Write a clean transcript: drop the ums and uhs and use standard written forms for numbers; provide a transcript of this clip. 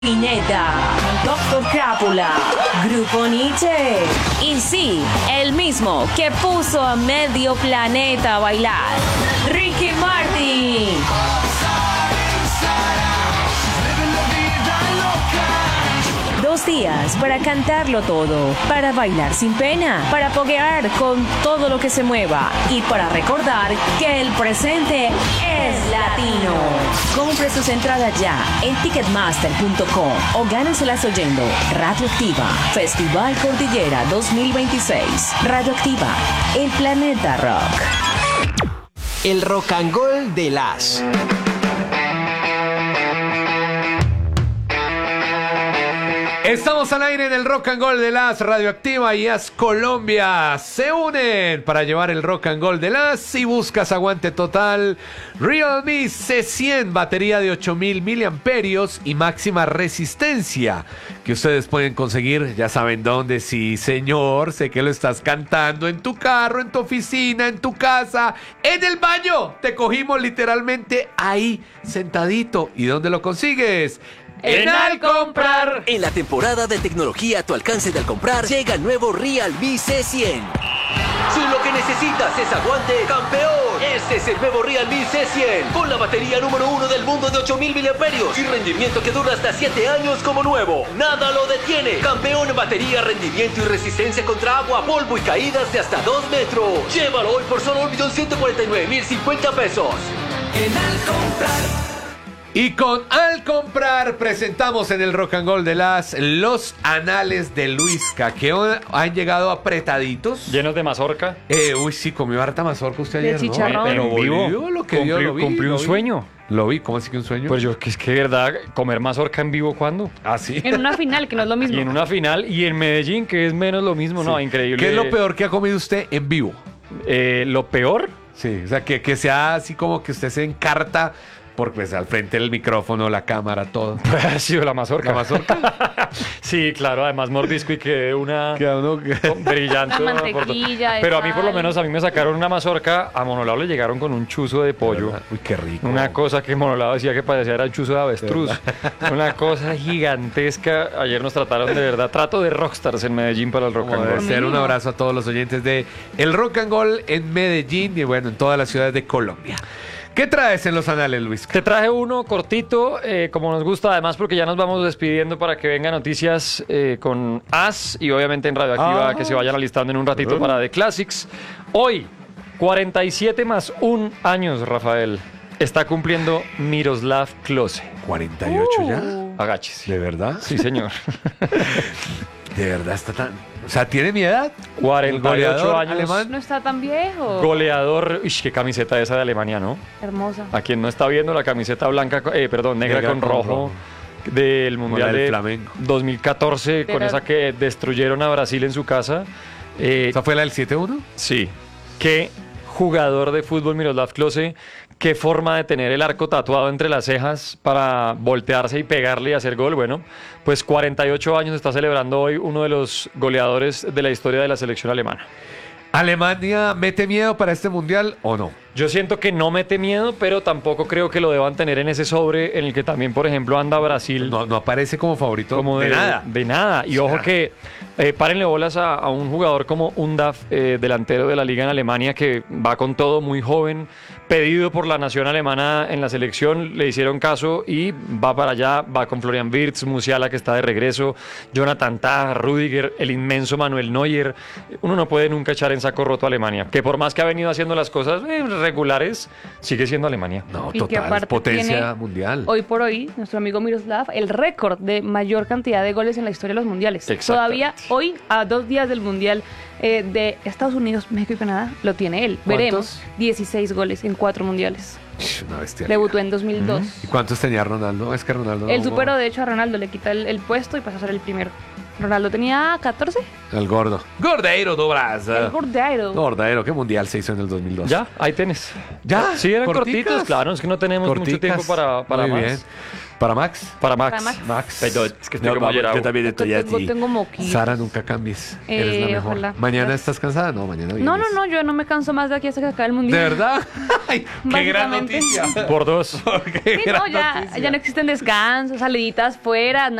Pineda, Doctor Crápula, Grupo Nietzsche. Y sí, el mismo que puso a medio planeta a bailar, Ricky Martin. 2 días para cantarlo todo, para bailar sin pena, para poguear con todo lo que se mueva y para recordar que el presente es latino. Compre sus entradas ya en ticketmaster.com o gánenselas oyendo Radioactiva, Festival Cordillera 2026. Radioactiva, el planeta rock. El rock and roll de las... Estamos al aire en el Rock and Roll de las Radioactiva y As Colombia se unen para llevar el Rock and Roll de las. Si buscas aguante total, Realme C100, batería de 8000 miliamperios y máxima resistencia, que ustedes pueden conseguir, ya saben dónde. Sí, señor, sé que lo estás cantando en tu carro, en tu oficina, en tu casa, en el baño. Te cogimos literalmente ahí, sentadito. ¿Y dónde lo consigues? En Alcomprar. En la temporada de tecnología a tu alcance de Alcomprar, llega el nuevo Realme C100. Si lo que necesitas es aguante, campeón, este es el nuevo Realme C100, con la batería número 1 del mundo de 8000 miliamperios y rendimiento que dura hasta 7 años como nuevo. Nada lo detiene. Campeón en batería, rendimiento y resistencia contra agua, polvo y caídas de hasta 2 metros. Llévalo hoy por solo 1.149.050 pesos. En Alcomprar. Y con Alcomprar presentamos en el Rock and Roll de las los anales de Luisca, que han llegado apretaditos. Llenos de mazorca. Uy, sí, comió harta mazorca usted De ayer, ¿no? chicharrón. En vivo. Volvió lo que vio, lo vi, cumplí lo un vi. sueño. Lo vi, ¿cómo así que un sueño? Pues yo, que es que de verdad, comer mazorca en vivo, ¿cuándo? Ah, sí. En una final, que no es lo mismo. Y en una final, y en Medellín, que es menos lo mismo, no, increíble. ¿Qué es lo peor que ha comido usted en vivo? Lo peor, Sí, o sea, que sea así como que usted se encarta porque pues al frente del micrófono, la cámara, todo. pues ha sido la mazorca. ¿La mazorca? Sí, claro, además mordisco y quedé una Queda uno brillante. Una mantequilla de Pero a mí por lo sal. menos a mí me sacaron una mazorca, a Monolao le llegaron con un chuzo de pollo. Uy, qué rico. Una cosa que Monolao decía que parecía era un chuzo de avestruz. Una cosa gigantesca. Ayer nos trataron de verdad. Trato de rockstars en Medellín para el rock Como and debe roll. ser. Un abrazo a todos los oyentes de El Rock and Roll en Medellín y bueno, en todas las ciudades de Colombia. ¿Qué traes en los anales, Luis? Te traje uno cortito, como nos gusta, además porque ya nos vamos despidiendo para que vengan noticias con As y obviamente en Radioactiva que se vayan alistando en un ratito para The Classics. Hoy, 47 más 1 años, Rafael, está cumpliendo Miroslav Klose. 48 ya. Agáchese. ¿De verdad? Sí, señor. De verdad está tan... O sea, ¿tiene mi edad? 48 goleador años. alemán. No está tan viejo. Goleador. Uy, qué camiseta esa de Alemania, ¿no? Hermosa. A quien no está viendo la camiseta blanca, negra Negra con con rojo. rojo. Del Con Mundial la del de Flamengo. 2014, con Pero- esa que destruyeron a Brasil en su casa. ¿Esa fue la del 7-1? Sí. Qué jugador de fútbol Miroslav Klose. Qué forma de tener el arco tatuado entre las cejas para voltearse y pegarle y hacer gol. Bueno, pues 48 años está celebrando hoy uno de los goleadores de la historia de la selección alemana. ¿Alemania mete miedo para este mundial o no? Yo siento que no mete miedo, pero tampoco creo que lo deban tener en ese sobre en el que también, por ejemplo, anda Brasil. No aparece como favorito Como de nada. De nada. Y ojo que párenle bolas a un jugador como Undaf, delantero de la liga en Alemania, que va con todo, muy joven, pedido por la nación alemana en la selección, le hicieron caso y va para allá, va con Florian Wirtz, Musiala que está de regreso, Jonathan Tah, Rüdiger, el inmenso Manuel Neuer. Uno no puede nunca echar en saco roto a Alemania, que por más que ha venido haciendo las cosas regulares, sigue siendo Alemania. No, Y que total, es aparte potencia tiene, mundial. hoy por hoy, nuestro amigo Miroslav, el récord de mayor cantidad de goles en la historia de los mundiales. Exactamente. Todavía hoy, a 2 días del mundial de Estados Unidos, México y Canadá, lo tiene él. ¿Cuántos? Veremos 16 goles en 4 mundiales. Una bestia. Debutó en 2002. ¿Y cuántos tenía Ronaldo? Es que Ronaldo... Él no- superó, de hecho, a Ronaldo, le quita el puesto y pasa a ser el primero. Ronaldo tenía 14. El gordo. Gordeiro do Brasil. El Gordeiro. Gordeiro, ¿qué mundial se hizo en el 2002? Ya, ahí tenés. ¿Ya? Sí, eran ¿Corticas? cortitos, claro, es que no tenemos mucho Corticas. tiempo para Muy más. bien. ¿Para Max? Para Max. Para Max. Max. Perdón, es que estoy como vamos, Gerard. yo también estoy tengo, así. tengo moquillo. Sara, nunca cambies. Eres la mejor. Ojalá. ¿Mañana estás cansada? No, mañana vienes. No, yo no me canso más de aquí hasta que acabe el ¿De mundial. verdad? Ay, ¡qué gran Básicamente. noticia! Por dos. ¡Qué Sí, no, gran ya noticia! no existen descansos, saliditas fuera,